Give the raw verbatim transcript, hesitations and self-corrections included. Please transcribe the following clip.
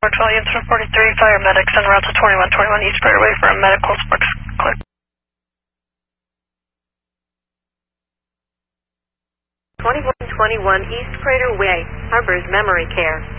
Unit forty-three, paramedics en route to twenty-one twenty-one East Prairieway for a medical sparks click. twenty-one twenty-one East Prairieway, Harbors Memory Care.